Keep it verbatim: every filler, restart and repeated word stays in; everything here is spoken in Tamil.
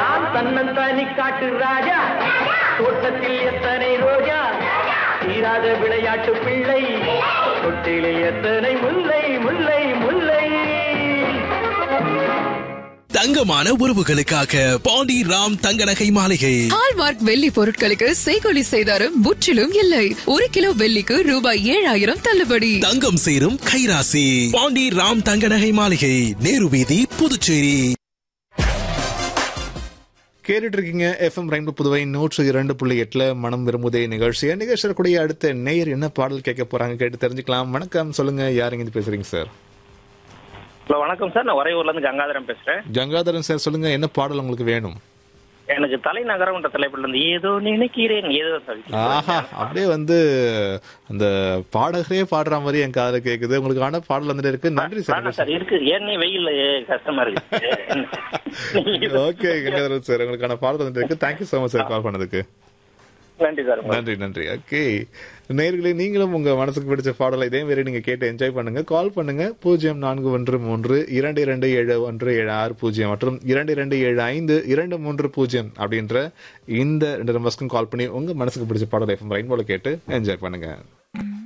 நான் தன்னந்தானி காட்டு ராஜா, தோட்டத்தில் எத்தனை ரோஜா, தீராத விளையாட்டு பிள்ளை, தொட்டிலில் எத்தனை முல்லை முல்லை முல்லை. தங்கமான உறவுகளுக்காக பாண்டி ராம் தங்க நகை மாளிகை. ஹால்மார்க் வெள்ளி பொருட்களுக்கு செய்கொலி செய்தாரும் முற்றிலும் இல்லை. ஒரு கிலோ வெள்ளிக்கு ரூபாய் ஏழாயிரம் தள்ளுபடி. தங்கம் சேரும் கைராசி பாண்டி ராம் தங்க நகை மாளிகை, நேரு வீதி, புதுச்சேரி. கேட்டுட்டு இருக்கீங்க எஃப்எம் ரெயின்போ புதுவை நூற்று இரண்டு புள்ளி எட்டுல மனம் விரும்புதே நிகழ்ச்சியை. நிகழ்ச்சியக்கூடிய அடுத்த நேயர் என்ன பாடல் கேட்க போறாங்க கேட்டு தெரிஞ்சுக்கலாம். வணக்கம், சொல்லுங்க, யாருங்க பேசுறீங்க சார்? ஹலோ, வணக்கம் சார். நான் வரையூர்ல இருந்து கங்காதரன் பேசுறேன். கங்காதரன் சார், சொல்லுங்க, என்ன பாடல் உங்களுக்கு வேணும்? எனக்கு தலைநகரம்ன்ற தலைப்புல இருந்து ஏதோ நினைக்கிறேன் ஏதோ. ஆஹா, அப்படியே வந்து அந்த பாடகரே பாடுற மாதிரி என் காதுல கேக்குது. உங்களுக்கான பாடல் வந்துட்டு இருக்கு. நன்றி சார். சார் இருக்கு, ஏன்னே வெயில் கஷ்டமா இருக்கு. ஓகே கங்காதரன் சார், உங்களுக்கான பாடல் வந்துட்டு இருக்கு. Thank you so much sir call பண்ணதுக்கு. நன்றி சார். நன்றி நன்றி. ஓகே நேயர்களே, நீங்களும் உங்க மனசுக்கு பிடிச்ச பாடலை இதே மாதிரி நீங்க கேட்டு என்ஜாய் பண்ணுங்க. கால் பண்ணுங்க பூஜ்ஜியம் நான்கு ஒன்று மூன்று இரண்டு இரண்டு ஏழு ஒன்று ஏழு ஆறு பூஜ்ஜியம் மற்றும் இரண்டு இரண்டு ஏழு ஐந்து இரண்டு மூன்று பூஜ்ஜியம் அப்படின்ற இந்த ரெண்டு நம்பர்ஸ்க்கும் கால் பண்ணி உங்க மனசுக்கு பிடிச்ச பாடலை எஃப்எம் ரெயின்போல கேட்டு என்ஜாய் பண்ணுங்க.